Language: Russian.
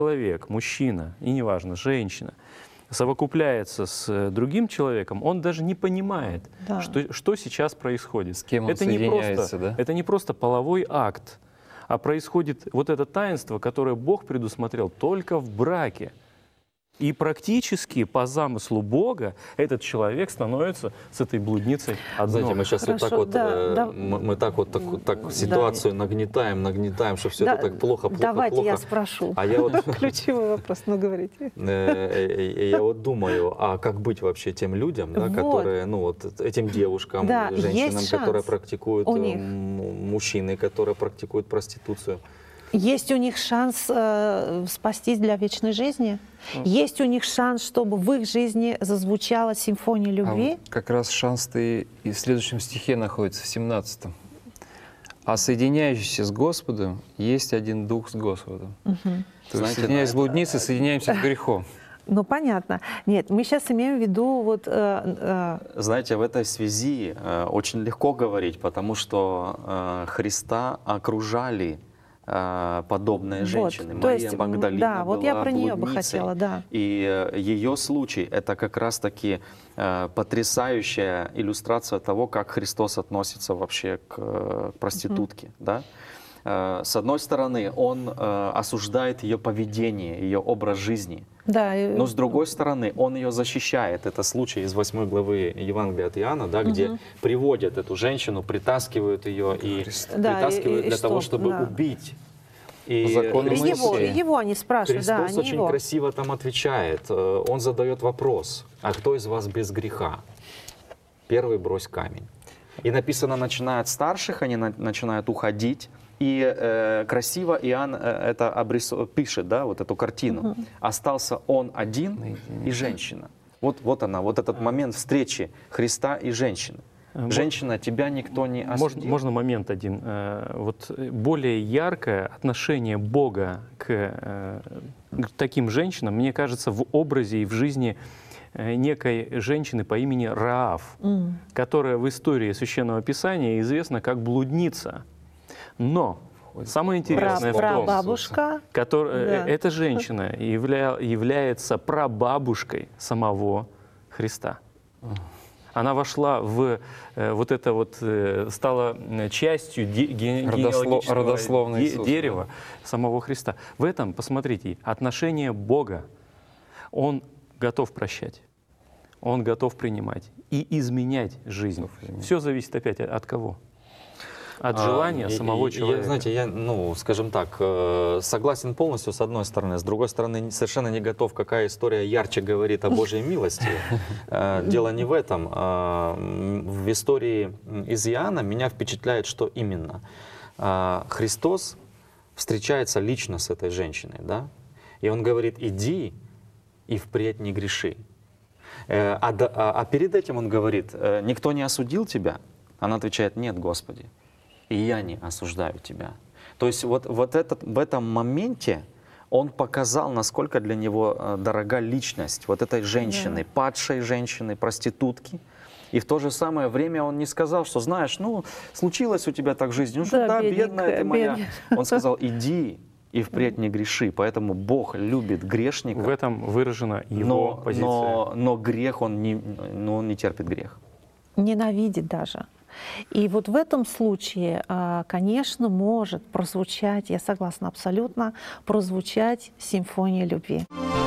человек, мужчина, и неважно, женщина, совокупляется с другим человеком, он даже не понимает, Да. что сейчас происходит. С кем он соединяется, да? Это не просто половой акт, а происходит вот это таинство, которое Бог предусмотрел только в браке. И практически по замыслу Бога этот человек становится с этой блудницей одной. Знаете, мы сейчас вот так Хорошо, вот, да. мы так вот так ситуацию нагнетаем, что все Да, это так плохо. Давайте я спрошу. А я вот, Ключевой вопрос, ну говорите. я вот думаю, а как быть вообще тем людям, да, Вот. которые, ну вот этим девушкам, Да, есть женщинам, которые шанс практикуют, у них. мужчины, которые практикуют проституцию? Есть у них шанс спастись для вечной жизни? Есть у них шанс, чтобы в их жизни зазвучала симфония А любви? вот как раз шанс-то и в следующем стихе находится, в 17-м. «А соединяющийся с Господом есть один Дух с Господом». То есть, Знаете, соединяясь с блудницей, соединяемся с грехом. Ну, понятно. Нет, мы сейчас имеем в виду вот... Знаете, в этой связи очень легко говорить, потому что Христа окружали подобные женщины. то Мария есть, Магдалина да, вот я была про нее бы блудницей. хотела, да. И ее случай — это как раз-таки потрясающая иллюстрация того, как Христос относится вообще к проститутке. Да? С одной стороны, Он осуждает ее поведение, ее образ жизни. Да, Но с другой стороны, Он ее защищает. Это случай из 8 главы Евангелия от Иоанна, да, где приводят эту женщину, притаскивают ее и Да, притаскивают и для того, что? чтобы Да. убить. И Закон Христос, его они спрашивают, да, Христос они очень его. красиво там отвечает. Он задает вопрос: а кто из вас без греха? Первый брось камень. И написано, начиная от старших, они начинают уходить. И красиво Иоанн это пишет, да, вот эту картину. Остался он один и женщина. Вот она, вот этот момент встречи Христа и женщины. Женщина, тебя никто не осудил. Можно момент один? Вот более яркое отношение Бога к таким женщинам, мне кажется, в образе и в жизни некой женщины по имени Раав, которая в истории Священного Писания известна как блудница. Но самое интересное в том, Прабабушка. Да. эта женщина является прабабушкой самого Христа. Она вошла в вот это вот, стала частью генеалогического родословной Иисуса, дерева самого Христа. В этом, посмотрите, отношение Бога. Он готов прощать, Он готов принимать и изменять жизнь. Все зависит опять от кого? От желания самого человека. Знаете, я, ну, скажем так, согласен полностью с одной стороны, с другой стороны совершенно не готов, какая история ярче говорит о Божьей милости. Дело не в этом. В истории из Иоанна меня впечатляет, что именно Христос встречается лично с этой женщиной, да? И Он говорит: иди и впредь не греши. А перед этим Он говорит: никто не осудил тебя? Она отвечает: нет, Господи. И я не осуждаю тебя. То есть в этом моменте Он показал, насколько для Него дорога личность вот этой женщины, падшей женщины, проститутки. И в то же самое время Он не сказал, что, знаешь, ну, случилось у тебя так в жизни, ну что, да, бедная ты моя. Он сказал: иди и впредь не греши. Поэтому Бог любит грешника. В этом выражена Его позиция. Но грех, Он не терпит грех. Ненавидит даже. И вот в этом случае, конечно, может прозвучать, я согласна абсолютно, прозвучать симфония любви.